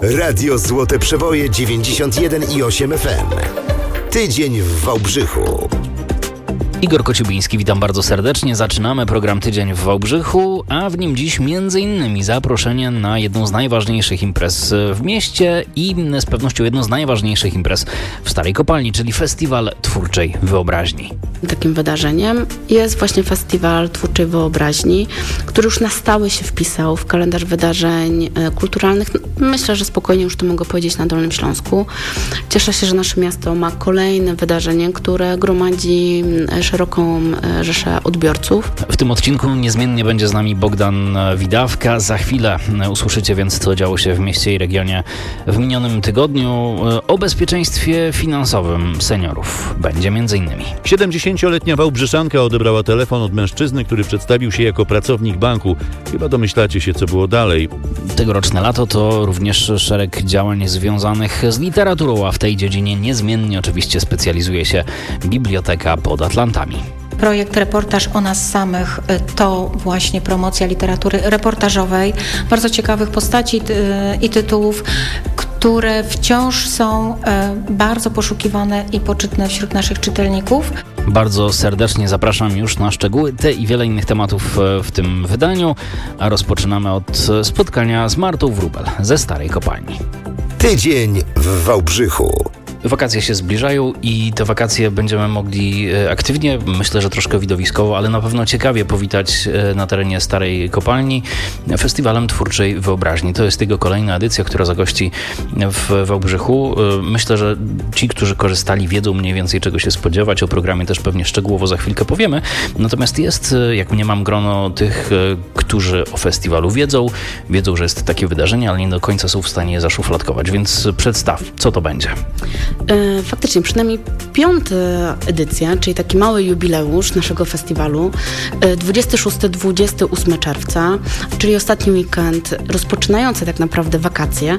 Radio Złote Przeboje 91,8 FM. Tydzień w Wałbrzychu. Igor Kociubiński, witam bardzo serdecznie. Zaczynamy program Tydzień w Wałbrzychu, a w nim dziś m.in. zaproszenie na jedną z najważniejszych imprez w mieście i z pewnością jedną z najważniejszych imprez w Starej Kopalni, czyli Festiwal Twórczej Wyobraźni. Takim wydarzeniem jest właśnie Festiwal Twórczej Wyobraźni, który już na stałe się wpisał w kalendarz wydarzeń kulturalnych. Myślę, że spokojnie już to mogę powiedzieć na Dolnym Śląsku. Cieszę się, że nasze miasto ma kolejne wydarzenie, które gromadzi szeroką rzeszę odbiorców. W tym odcinku niezmiennie będzie z nami Bogdan Widawka. Za chwilę usłyszycie więc, co działo się w mieście i regionie w minionym tygodniu. O bezpieczeństwie finansowym seniorów będzie m.in. 70-letnia Wałbrzyszanka odebrała telefon od mężczyzny, który przedstawił się jako pracownik banku. Chyba domyślacie się, co było dalej. Tegoroczne lato to również szereg działań związanych z literaturą, a w tej dziedzinie niezmiennie oczywiście specjalizuje się Biblioteka pod Atlantami. Projekt Reportaż o nas samych to właśnie promocja literatury reportażowej, bardzo ciekawych postaci i tytułów, które wciąż są bardzo poszukiwane i poczytne wśród naszych czytelników. Bardzo serdecznie zapraszam już na szczegóły te i wiele innych tematów w tym wydaniu, a rozpoczynamy od spotkania z Martą Wróbel ze Starej Kopalni. Tydzień w Wałbrzychu. Wakacje się zbliżają i te wakacje będziemy mogli aktywnie, myślę, że troszkę widowiskowo, ale na pewno ciekawie powitać na terenie Starej Kopalni Festiwalem Twórczej Wyobraźni. To jest jego kolejna edycja, która zagości w Wałbrzychu. Myślę, że ci, którzy korzystali, wiedzą mniej więcej, czego się spodziewać. O programie też pewnie szczegółowo za chwilkę powiemy. Natomiast jest, jak mniemam, grono tych, którzy o festiwalu wiedzą, że jest takie wydarzenie, ale nie do końca są w stanie je zaszufladkować. Więc przedstaw, co to będzie. Faktycznie, przynajmniej 5. edycja, czyli taki mały jubileusz naszego festiwalu, 26-28 czerwca, czyli ostatni weekend rozpoczynający tak naprawdę wakacje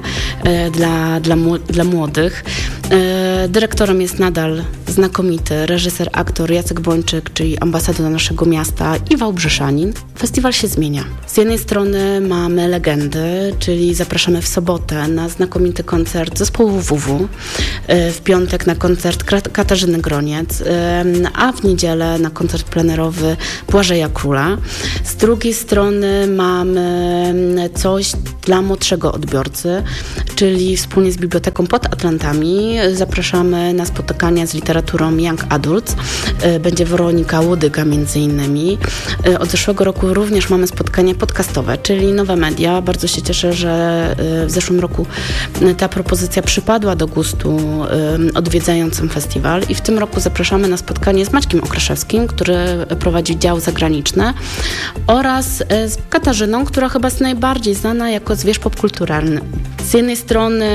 dla młodych. Dyrektorem jest nadal znakomity reżyser, aktor Jacek Bończyk, czyli ambasador naszego miasta i Wałbrzyszanin. Festiwal się zmienia. Z jednej strony mamy legendy, czyli zapraszamy w sobotę na znakomity koncert zespołu WW, w piątek na koncert Katarzyny Groniec, a w niedzielę na koncert plenerowy Błażeja Króla. Z drugiej strony mamy coś dla młodszego odbiorcy, czyli wspólnie z Biblioteką pod Atlantami zapraszamy na spotkania z literaturą Young Adults. Będzie Weronika Łodyga między innymi. Od zeszłego roku również mamy spotkania podcastowe, czyli nowe media. Bardzo się cieszę, że w zeszłym roku ta propozycja przypadła do gustu odwiedzającym festiwal i w tym roku zapraszamy na spotkanie z Maćkiem Okraszewskim, który prowadzi dział zagraniczny, oraz z Katarzyną, która chyba jest najbardziej znana jako zwierz popkulturalny. Z jednej strony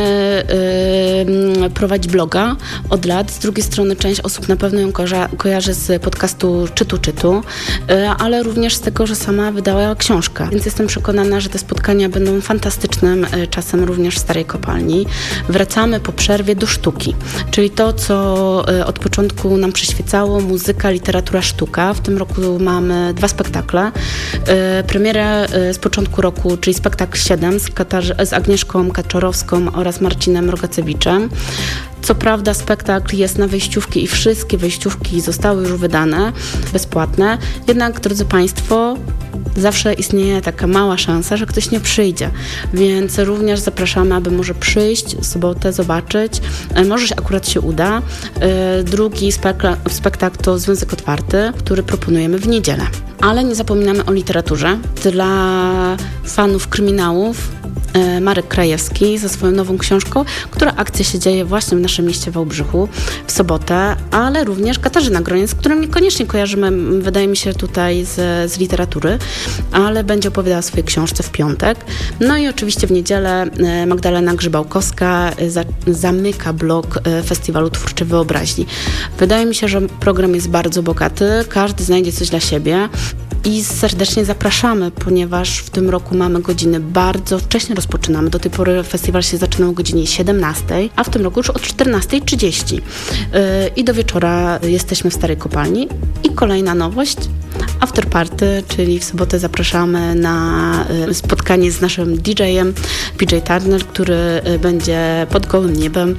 prowadzi bloga od lat, z drugiej strony część osób na pewno ją kojarzy z podcastu Czytu, ale również z tego, że sama wydała książkę. Więc jestem przekonana, że te spotkania będą fantastycznym czasem również w Starej Kopalni. Wracamy po przerwie do sztuki, czyli to, co od początku nam przyświecało, muzyka, literatura, sztuka. W tym roku mamy 2 spektakle. Premierę z początku roku, czyli spektakl 7 z Agnieszką Kaczorowską oraz Marcinem Rogacewiczem. Co prawda spektakl jest na wejściówki i wszystkie wejściówki zostały już wydane, bezpłatne. Jednak, drodzy Państwo, zawsze istnieje taka mała szansa, że ktoś nie przyjdzie. Więc również zapraszamy, aby może przyjść w sobotę, zobaczyć. Może się akurat się uda. Drugi spektakl to Związek Otwarty, który proponujemy w niedzielę. Ale nie zapominamy o literaturze. Dla fanów kryminałów Marek Krajewski ze swoją nową książką, która akcja się dzieje właśnie w naszym mieście Wałbrzychu w sobotę, ale również Katarzyna Groniec, którą niekoniecznie kojarzymy, wydaje mi się, tutaj z literatury, ale będzie opowiadała o swojej książce w piątek. No i oczywiście w niedzielę Magdalena Grzybałkowska zamyka blok Festiwalu Twórczej Wyobraźni. Wydaje mi się, że program jest bardzo bogaty, każdy znajdzie coś dla siebie. I serdecznie zapraszamy, ponieważ w tym roku mamy godziny bardzo wcześnie rozpoczynamy. Do tej pory festiwal się zaczynał o godzinie 17, a w tym roku już o 14:30. I do wieczora jesteśmy w Starej Kopalni. I kolejna nowość, afterparty, czyli w sobotę zapraszamy na spotkanie z naszym DJ-em PJ Turner, który będzie pod gołym niebem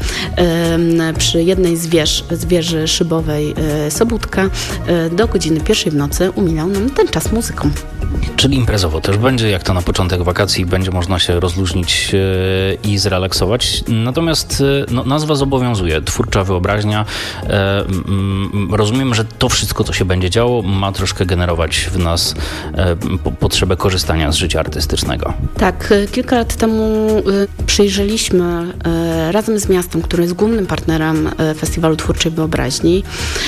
przy jednej z wieży szybowej Sobótka do godziny 1 w nocy umilał nam ten czas muzyką. Czyli imprezowo też będzie, jak to na początek wakacji, będzie można się rozluźnić i zrelaksować. Natomiast nazwa zobowiązuje, twórcza wyobraźnia. Rozumiem, że to wszystko, co się będzie działo, ma troszkę generować w nas potrzebę korzystania z życia artystycznego. Tak, kilka lat temu przyjrzeliśmy razem z miastem, które jest głównym partnerem Festiwalu Twórczej Wyobraźni,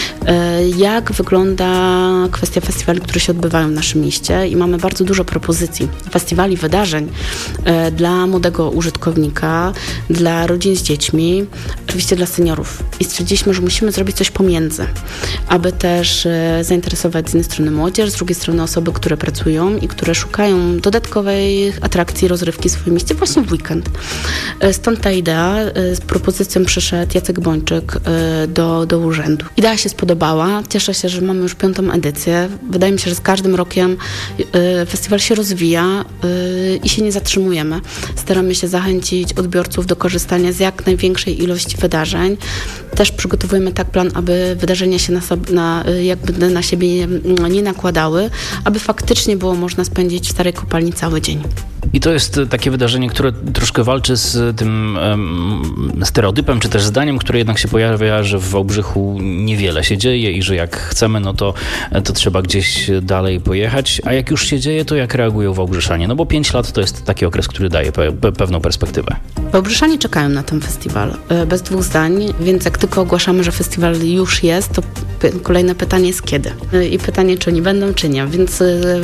jak wygląda kwestia festiwali, które się odbywają w naszym mieście i mamy bardzo dużo propozycji festiwali, wydarzeń dla młodego użytkownika, dla rodzin z dziećmi, oczywiście dla seniorów. I stwierdziliśmy, że musimy zrobić coś pomiędzy, aby też zainteresować z jednej strony młodzież, z drugiej strony osoby, które pracują i które szukają dodatkowej atrakcji, rozrywki w swoim mieście właśnie w weekend. Stąd ta idea. Z propozycją przyszedł Jacek Bończyk do urzędu. Idea się spodobała. Cieszę się, że mamy już 5. edycję. Wydaje mi się, że z każdym rokiem festiwal się rozwija i się nie zatrzymujemy. Staramy się zachęcić odbiorców do korzystania z jak największej ilości wydarzeń. Też przygotowujemy tak plan, aby wydarzenia się na siebie nie nakładały, aby faktycznie było można spędzić w Starej Kopalni cały dzień. I to jest takie wydarzenie, które troszkę walczy z tym stereotypem, czy też zdaniem, które jednak się pojawia, że w Wałbrzychu niewiele się dzieje i że jak chcemy, no to trzeba gdzieś dalej pojechać, a jak już się dzieje, to jak reagują Wałbrzyszanie? No bo 5 lat to jest taki okres, który daje pewną perspektywę. Wałbrzyszanie czekają na ten festiwal, bez dwóch zdań, więc jak tylko ogłaszamy, że festiwal już jest, to kolejne pytanie jest kiedy. I pytanie, czy oni będą, czy nie. Więc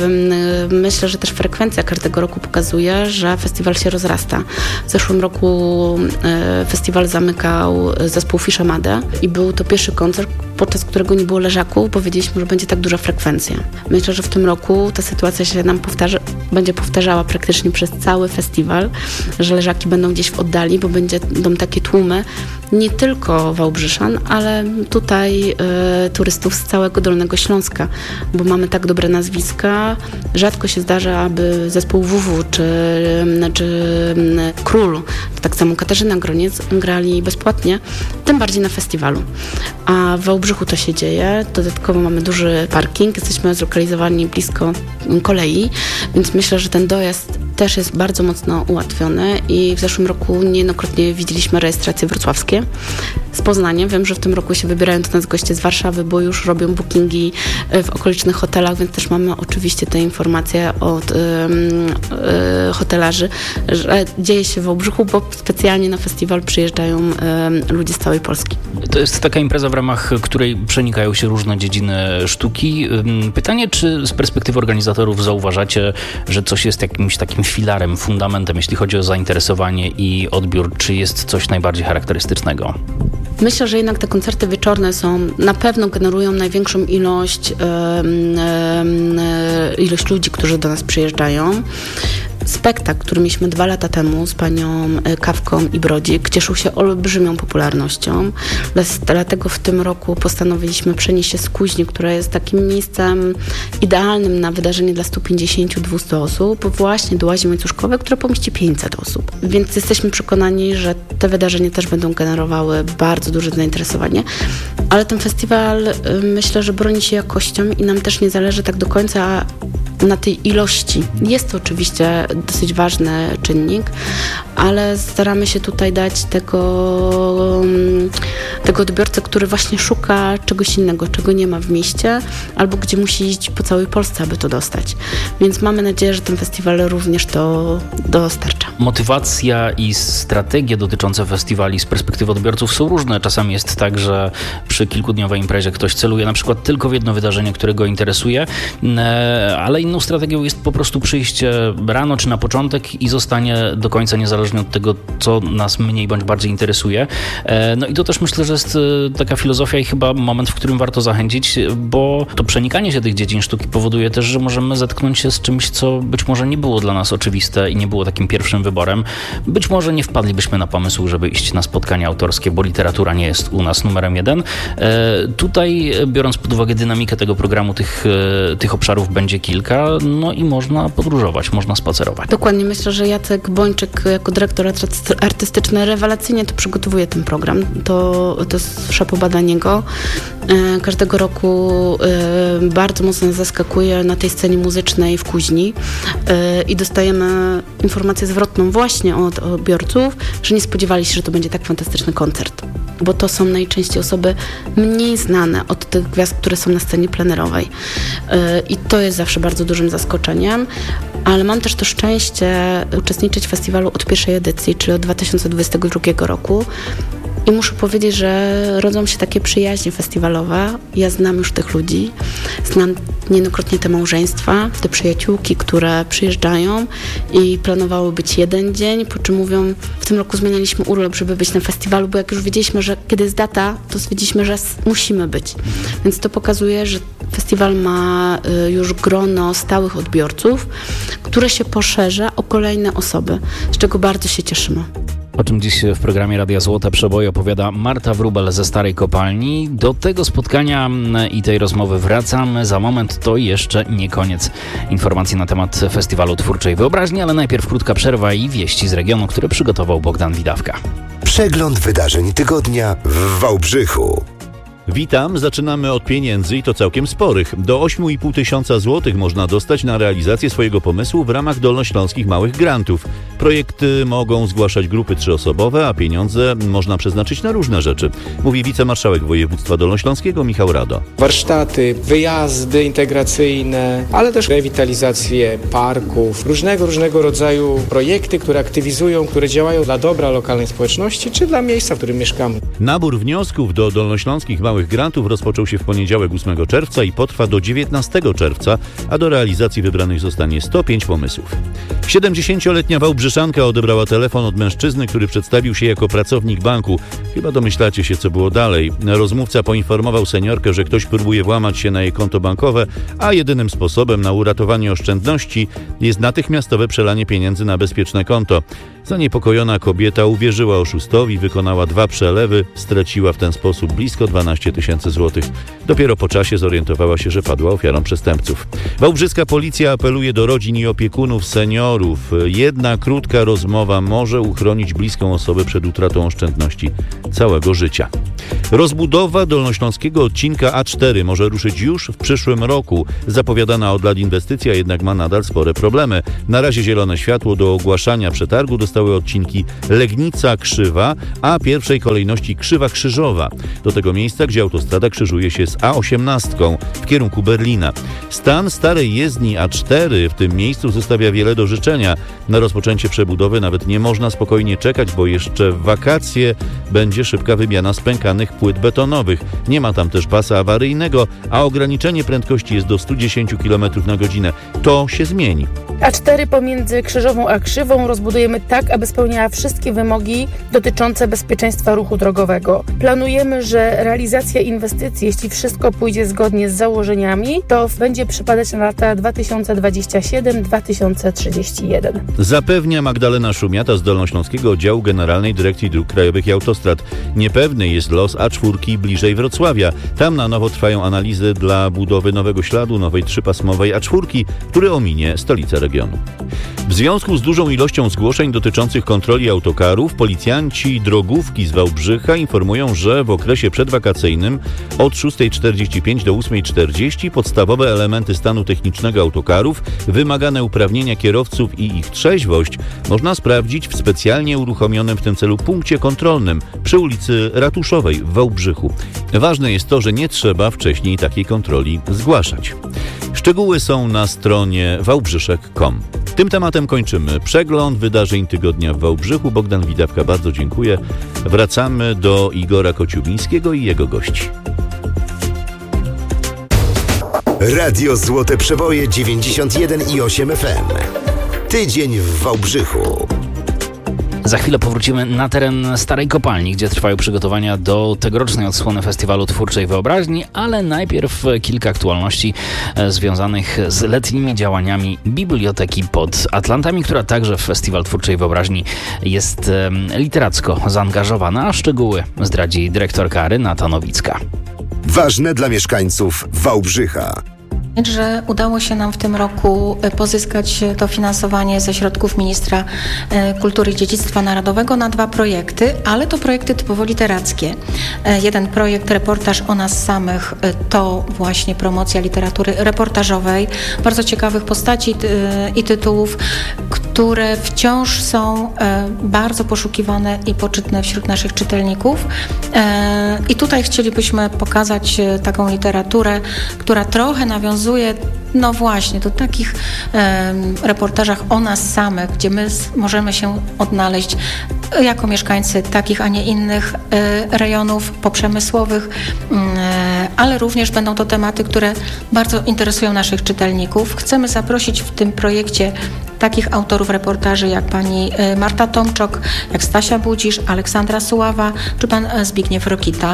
myślę, że też frekwencja każdego roku pokazuje, że festiwal się rozrasta. W zeszłym roku festiwal zamykał zespół Fisza Made i był to pierwszy koncert, podczas którego nie było leżaków, bo wiedzieliśmy, że będzie tak duża frekwencja. Myślę, że w tym roku ta sytuacja się nam będzie powtarzała praktycznie przez cały festiwal, że leżaki będą gdzieś w oddali, bo będą takie tłumy nie tylko Wałbrzyszan, ale tutaj turystów z całego Dolnego Śląska, bo mamy tak dobre nazwiska. Rzadko się zdarza, aby zespół WW czy Król, tak samo Katarzyna Groniec grali bezpłatnie, tym bardziej na festiwalu. A w Wałbrzychu to się dzieje. Dodatkowo mamy duży parking, jesteśmy zlokalizowani blisko kolei, więc myślę, że ten dojazd też jest bardzo mocno ułatwiony i w zeszłym roku niejednokrotnie widzieliśmy rejestracje wrocławskie z Poznania. Wiem, że w tym roku się wybierają do nas goście z Warszawy, bo już robią bookingi w okolicznych hotelach, więc też mamy oczywiście te informacje od hotelarzy, że dzieje się w Wałbrzychu, bo specjalnie na festiwal przyjeżdżają ludzie z całej Polski. To jest taka impreza, w ramach której przenikają się różne dziedziny sztuki. Pytanie, czy z perspektywy organizatorów zauważacie, że coś jest jakimś takim filarem, fundamentem, jeśli chodzi o zainteresowanie i odbiór, czy jest coś najbardziej charakterystycznego? Myślę, że jednak te koncerty wieczorne na pewno generują największą ilość ludzi, którzy do nas przyjeżdżają. Spektakl, który mieliśmy 2 lata temu z panią Kawką i Brodzik, cieszył się olbrzymią popularnością. Dlatego w tym roku postanowiliśmy przenieść się z Kuźni, która jest takim miejscem idealnym na wydarzenie dla 150-200 osób, właśnie do Łazi Łańcuszkowej, które pomieści 500 osób. Więc jesteśmy przekonani, że te wydarzenia też będą generowały bardzo duże zainteresowanie. Ale ten festiwal, myślę, że broni się jakością i nam też nie zależy tak do końca na tej ilości. Jest to oczywiście dosyć ważny czynnik, ale staramy się tutaj dać tego odbiorcę, który właśnie szuka czegoś innego, czego nie ma w mieście, albo gdzie musi iść po całej Polsce, aby to dostać. Więc mamy nadzieję, że ten festiwal również to dostarcza. Motywacja i strategie dotyczące festiwali z perspektywy odbiorców są różne. Czasami jest tak, że przy kilkudniowej imprezie ktoś celuje na przykład tylko w jedno wydarzenie, które go interesuje, ale inną strategią jest po prostu przyjście rano czy na początek i zostanie do końca niezależnie od tego, co nas mniej bądź bardziej interesuje. No i to też myślę, że to jest taka filozofia i chyba moment, w którym warto zachęcić, bo to przenikanie się tych dziedzin sztuki powoduje też, że możemy zetknąć się z czymś, co być może nie było dla nas oczywiste i nie było takim pierwszym wyborem. Być może nie wpadlibyśmy na pomysł, żeby iść na spotkania autorskie, bo literatura nie jest u nas numerem 1. Tutaj, biorąc pod uwagę dynamikę tego programu, tych obszarów będzie kilka, no i można podróżować, można spacerować. Dokładnie, myślę, że Jacek Bończyk jako dyrektor artystyczny rewelacyjnie to przygotowuje ten program. To jest szapoba dla niego. Każdego roku bardzo mocno zaskakuje na tej scenie muzycznej w Kuźni i dostajemy informację zwrotną właśnie od odbiorców, że nie spodziewali się, że to będzie tak fantastyczny koncert. Bo to są najczęściej osoby mniej znane od tych gwiazd, które są na scenie plenerowej. I to jest zawsze bardzo dużym zaskoczeniem. Ale mam też to szczęście uczestniczyć w festiwalu od pierwszej edycji, czyli od 2022 roku. I muszę powiedzieć, że rodzą się takie przyjaźnie festiwalowe. Ja znam już tych ludzi, znam niejednokrotnie te małżeństwa, te przyjaciółki, które przyjeżdżają i planowały być jeden dzień, po czym mówią, w tym roku zmienialiśmy urlop, żeby być na festiwalu, bo jak już wiedzieliśmy, że kiedy jest data, to stwierdziliśmy, że musimy być. Więc to pokazuje, że festiwal ma już grono stałych odbiorców, które się poszerza o kolejne osoby, z czego bardzo się cieszymy. O czym dziś w programie Radia Złote Przeboje opowiada Marta Wróbel ze Starej Kopalni. Do tego spotkania i tej rozmowy wracamy za moment. To jeszcze nie koniec informacji na temat Festiwalu Twórczej Wyobraźni, ale najpierw krótka przerwa i wieści z regionu, które przygotował Bogdan Widawka. Przegląd wydarzeń tygodnia w Wałbrzychu. Witam, zaczynamy od pieniędzy i to całkiem sporych. Do 8,5 tysiąca złotych można dostać na realizację swojego pomysłu w ramach dolnośląskich małych grantów. Projekty mogą zgłaszać grupy 3-osobowe, a pieniądze można przeznaczyć na różne rzeczy, mówi wicemarszałek województwa dolnośląskiego Michał Rado. Warsztaty, wyjazdy integracyjne, ale też rewitalizację parków, różnego rodzaju projekty, które aktywizują, które działają dla dobra lokalnej społeczności czy dla miejsca, w którym mieszkamy. Nabór wniosków do dolnośląskich małych grantów rozpoczął się w poniedziałek 8 czerwca i potrwa do 19 czerwca, a do realizacji wybranych zostanie 105 pomysłów. 70-letnia Wałbrzyszanka odebrała telefon od mężczyzny, który przedstawił się jako pracownik banku. Chyba domyślacie się, co było dalej. Rozmówca poinformował seniorkę, że ktoś próbuje włamać się na jej konto bankowe, a jedynym sposobem na uratowanie oszczędności jest natychmiastowe przelanie pieniędzy na bezpieczne konto. Zaniepokojona kobieta uwierzyła oszustowi, wykonała 2 przelewy, straciła w ten sposób blisko 12 tysięcy złotych. Dopiero po czasie zorientowała się, że padła ofiarą przestępców. Wałbrzyska policja apeluje do rodzin i opiekunów seniorów. Jedna krótka rozmowa może uchronić bliską osobę przed utratą oszczędności całego życia. Rozbudowa dolnośląskiego odcinka A4 może ruszyć już w przyszłym roku. Zapowiadana od lat inwestycja jednak ma nadal spore problemy. Na razie zielone światło do ogłaszania przetargu dostały odcinki Legnica-Krzywa, a pierwszej kolejności Krzywa-Krzyżowa. Do tego miejsca, gdzie autostrada krzyżuje się z A18 w kierunku Berlina. Stan starej jezdni A4 w tym miejscu zostawia wiele do życzenia. Na rozpoczęcie przebudowy nawet nie można spokojnie czekać, bo jeszcze w wakacje będzie szybka wymiana spękanych płyt betonowych. Nie ma tam też pasa awaryjnego, a ograniczenie prędkości jest do 110 km na godzinę. To się zmieni. A4 pomiędzy Krzyżową a Krzywą rozbudujemy tak, aby spełniała wszystkie wymogi dotyczące bezpieczeństwa ruchu drogowego. Planujemy, że realizacja inwestycji, jeśli wszystko pójdzie zgodnie z założeniami, to będzie przypadać na lata 2027-2031. Zapewnia Magdalena Szumiata z Dolnośląskiego Oddziału Generalnej Dyrekcji Dróg Krajowych i Autostrad. Niepewny jest los A4 bliżej Wrocławia. Tam na nowo trwają analizy dla budowy nowego śladu, nowej 3-pasmowej A4, który ominie stolicę regionu. W związku z dużą ilością zgłoszeń dotyczących kontroli autokarów, policjanci drogówki z Wałbrzycha informują, że w okresie przedwakacyjnym od 6:45 do 8:40 podstawowe elementy stanu technicznego autokarów, wymagane uprawnienia kierowców i ich trzeźwość można sprawdzić w specjalnie uruchomionym w tym celu punkcie kontrolnym przy ulicy Ratuszowej w Wałbrzychu. Ważne jest to, że nie trzeba wcześniej takiej kontroli zgłaszać. Szczegóły są na stronie wałbrzyszek.com. Tym tematem kończymy przegląd wydarzeń tygodnia w Wałbrzychu. Bogdan Widawka, bardzo dziękuję. Wracamy do Igora Kociubińskiego i jego gości. Radio Złote Przeboje 91,8 FM. Tydzień w Wałbrzychu. Za chwilę powrócimy na teren Starej Kopalni, gdzie trwają przygotowania do tegorocznej odsłony Festiwalu Twórczej Wyobraźni, ale najpierw kilka aktualności związanych z letnimi działaniami Biblioteki pod Atlantami, która także w Festiwal Twórczej Wyobraźni jest literacko zaangażowana, a szczegóły zdradzi dyrektorka Renata Nowicka. Ważne dla mieszkańców Wałbrzycha. Że udało się nam w tym roku pozyskać dofinansowanie ze środków Ministra Kultury i Dziedzictwa Narodowego na 2 projekty, ale to projekty typowo literackie. Jeden projekt, reportaż o nas samych, to właśnie promocja literatury reportażowej, bardzo ciekawych postaci i tytułów, które wciąż są bardzo poszukiwane i poczytne wśród naszych czytelników. I tutaj chcielibyśmy pokazać taką literaturę, która trochę nawiązuje no właśnie do takich reportażach o nas samych, gdzie my możemy się odnaleźć jako mieszkańcy takich, a nie innych rejonów poprzemysłowych, ale również będą to tematy, które bardzo interesują naszych czytelników. Chcemy zaprosić w tym projekcie takich autorów reportaży jak pani Marta Tomczok, jak Stasia Budzisz, Aleksandra Suława czy pan Zbigniew Rokita.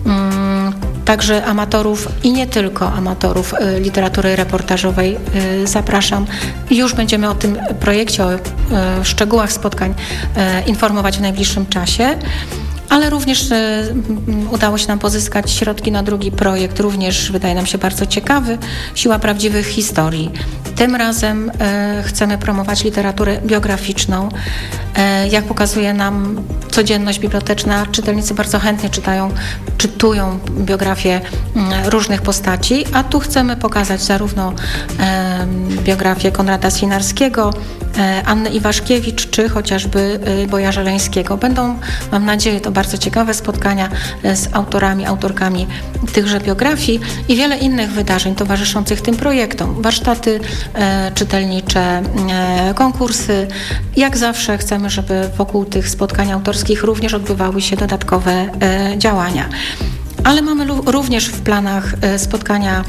Także amatorów i nie tylko amatorów literatury reportażowej zapraszam. Już będziemy o tym projekcie, o szczegółach spotkań informować w najbliższym czasie. Ale również udało się nam pozyskać środki na drugi projekt, również wydaje nam się bardzo ciekawy, Siła prawdziwych historii. Tym razem chcemy promować literaturę biograficzną. Jak pokazuje nam codzienność biblioteczna, czytelnicy bardzo chętnie czytują biografię różnych postaci, a tu chcemy pokazać zarówno biografię Konrada Swinarskiego, Anny Iwaszkiewicz, czy chociażby Boja Żeleńskiego. Będą, mam nadzieję, to bardzo ciekawe spotkania z autorami, autorkami tychże biografii i wiele innych wydarzeń towarzyszących tym projektom. Warsztaty czytelnicze, konkursy. Jak zawsze chcemy, żeby wokół tych spotkań autorskich również odbywały się dodatkowe działania. Ale mamy również w planach spotkania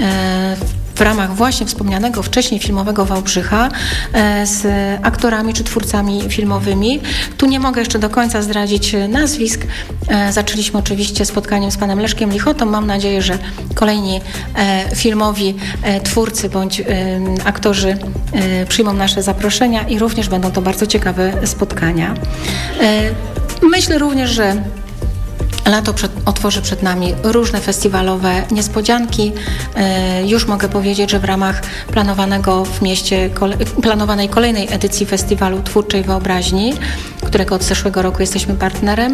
w ramach właśnie wspomnianego wcześniej filmowego Wałbrzycha z aktorami czy twórcami filmowymi. Tu nie mogę jeszcze do końca zdradzić nazwisk. Zaczęliśmy oczywiście spotkaniem z panem Leszkiem Lichotą. Mam nadzieję, że kolejni filmowi twórcy bądź aktorzy przyjmą nasze zaproszenia i również będą to bardzo ciekawe spotkania. Myślę również, że lato otworzy przed nami różne festiwalowe niespodzianki. Już mogę powiedzieć, że w ramach planowanego w mieście, planowanej kolejnej edycji Festiwalu Twórczej Wyobraźni, którego od zeszłego roku jesteśmy partnerem,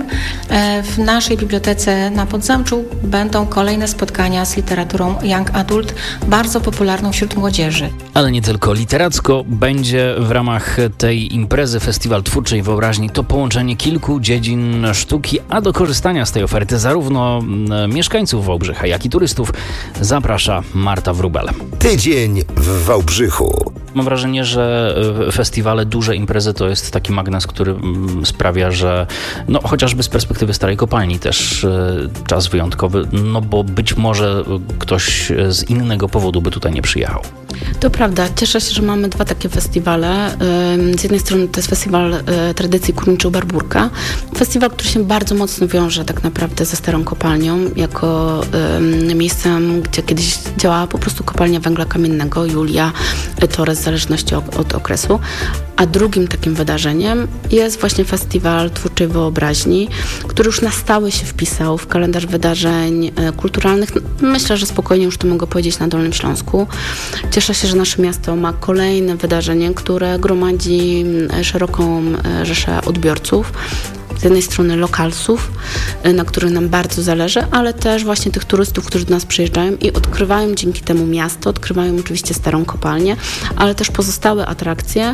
w naszej bibliotece na Podzamczu będą kolejne spotkania z literaturą Young Adult, bardzo popularną wśród młodzieży. Ale nie tylko literacko, będzie w ramach tej imprezy Festiwal Twórczej Wyobraźni to połączenie kilku dziedzin sztuki, a do korzystania z tej oferty zarówno mieszkańców Wałbrzycha, jak i turystów zaprasza Marta Wróbel. Tydzień w Wałbrzychu. Mam wrażenie, że festiwale, duże imprezy to jest taki magnes, który sprawia, że no, chociażby z perspektywy Starej Kopalni też czas wyjątkowy, no bo być może ktoś z innego powodu by tutaj nie przyjechał. To prawda. Cieszę się, że mamy 2 takie festiwale. Z jednej strony to jest festiwal tradycji Kurniczych Barbórka. Festiwal, który się bardzo mocno wiąże tak naprawdę ze Starą Kopalnią, jako miejscem, gdzie kiedyś działała po prostu kopalnia węgla kamiennego, Julia Torres, w zależności od okresu. A drugim takim wydarzeniem jest właśnie Festiwal Twórczej Wyobraźni, który już na stałe się wpisał w kalendarz wydarzeń kulturalnych. Myślę, że spokojnie już to mogę powiedzieć na Dolnym Śląsku. Cieszę się, że nasze miasto ma kolejne wydarzenie, które gromadzi szeroką rzeszę odbiorców. Z jednej strony lokalsów, na których nam bardzo zależy, ale też właśnie tych turystów, którzy do nas przyjeżdżają i odkrywają dzięki temu miasto, odkrywają oczywiście Starą Kopalnię, ale też pozostałe atrakcje,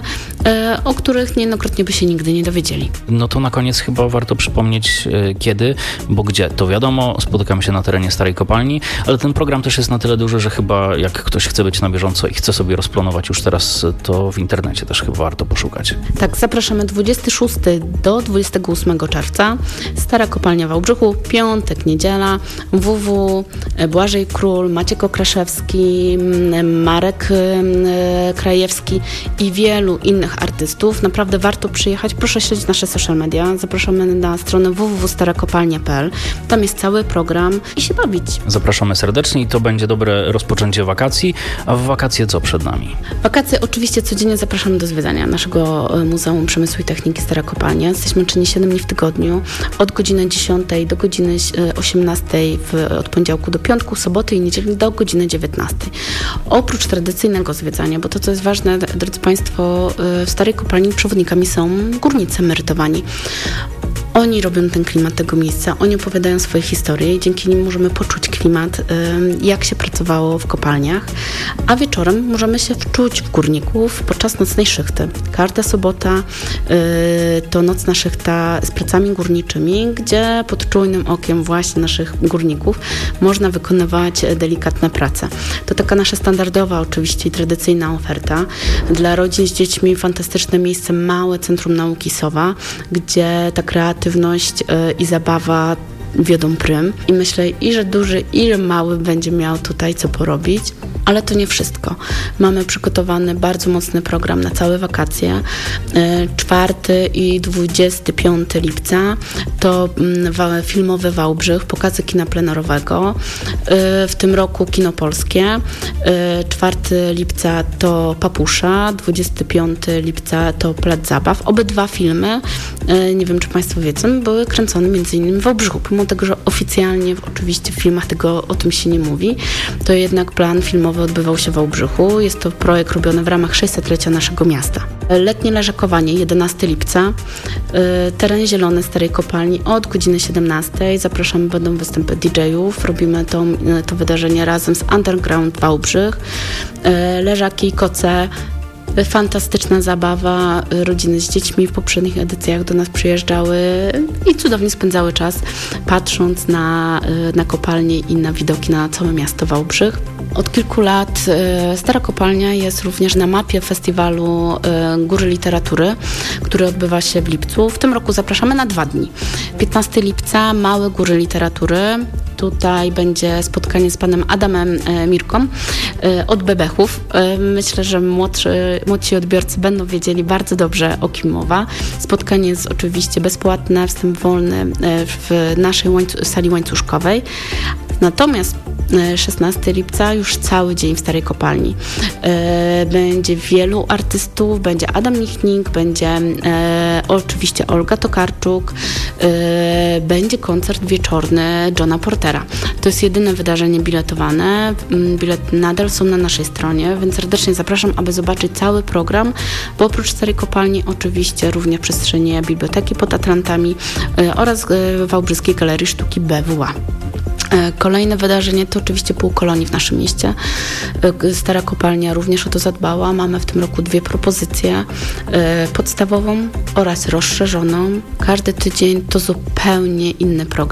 o których niejednokrotnie by się nigdy nie dowiedzieli. No to na koniec chyba warto przypomnieć kiedy, bo gdzie, to wiadomo, spotykamy się na terenie Starej Kopalni, ale ten program też jest na tyle duży, że chyba jak ktoś chce być na bieżąco i chce sobie rozplanować już teraz, to w internecie też chyba warto poszukać. Tak, zapraszamy 26 do 28 8 czerwca. Stara Kopalnia w Wałbrzychu, piątek, niedziela, WW, Błażej Król, Maciek Okraszewski, Marek Krajewski i wielu innych artystów. Naprawdę warto przyjechać. Proszę śledzić nasze social media. Zapraszamy na stronę www.starakopalnia.pl. Tam jest cały program i się bawić. Zapraszamy serdecznie i to będzie dobre rozpoczęcie wakacji. A w wakacje co przed nami? Wakacje oczywiście codziennie zapraszamy do zwiedzania naszego Muzeum Przemysłu i Techniki Stara Kopalnia. Jesteśmy czynni 7 dni w tygodniu, od godziny 10 do godziny 18 od poniedziałku do piątku, soboty i niedzieli do godziny 19. Oprócz tradycyjnego zwiedzania, bo to co jest ważne, drodzy Państwo, w Starej Kopalni przewodnikami są górnicy emerytowani. Oni robią ten klimat tego miejsca, oni opowiadają swoje historie i dzięki nim możemy poczuć klimat, jak się pracowało w kopalniach, a wieczorem możemy się wczuć w górników podczas nocnej szychty. Każda sobota to nocna szychta z pracami górniczymi, gdzie pod czujnym okiem właśnie naszych górników można wykonywać delikatne prace. To taka nasza standardowa oczywiście i tradycyjna oferta. Dla rodzin z dziećmi fantastyczne miejsce, małe Centrum Nauki Sowa, gdzie ta kreatywność i zabawa wiodą prym. I myślę, i że duży, i że mały będzie miał tutaj co porobić. Ale to nie wszystko. Mamy przygotowany bardzo mocny program na całe wakacje. 4 i 25 lipca to filmowy Wałbrzych, pokazy kina plenerowego. W tym roku kino polskie. 4 lipca to Papusza, 25 lipca to Plac Zabaw. Obydwa filmy, nie wiem czy Państwo wiedzą, były kręcone m.in. w Wałbrzychu. Pomimo tego, że oficjalnie oczywiście w filmach o tym się nie mówi, to jednak plan filmowy odbywał się w Wałbrzychu. Jest to projekt robiony w ramach 600-lecia naszego miasta. Letnie leżakowanie, 11 lipca, teren zielony Starej Kopalni od godziny 17. Zapraszamy, będą występy DJ-ów. Robimy to wydarzenie razem z Underground Wałbrzych. Leżaki, koce, fantastyczna zabawa. Rodziny z dziećmi w poprzednich edycjach do nas przyjeżdżały i cudownie spędzały czas, patrząc na kopalnię i na widoki na całe miasto Wałbrzych. Od kilku lat Stara Kopalnia jest również na mapie festiwalu Góry Literatury, który odbywa się w lipcu. W tym roku zapraszamy na 2 dni. 15 lipca Małe Góry Literatury. Tutaj będzie spotkanie z panem Adamem Mirką od Bebechów. Myślę, że młodsi odbiorcy będą wiedzieli bardzo dobrze, o kim mowa. Spotkanie jest oczywiście bezpłatne, wstęp wolny w naszej sali łańcuszkowej. Natomiast 16 lipca już cały dzień w Starej Kopalni. Będzie wielu artystów, będzie Adam Michnik, będzie oczywiście Olga Tokarczuk, będzie koncert wieczorny Johna Portera. To jest jedyne wydarzenie biletowane. Bilety nadal są na naszej stronie, więc serdecznie zapraszam, aby zobaczyć cały program, bo oprócz Starej Kopalni oczywiście również przestrzenie Biblioteki pod Atlantami oraz Wałbrzyskiej Galerii Sztuki BWA. Kolejne wydarzenie to oczywiście półkolonii w naszym mieście. Stara Kopalnia również o to zadbała. Mamy w tym roku 2 propozycje. Podstawową oraz rozszerzoną. Każdy tydzień to zupełnie inny program.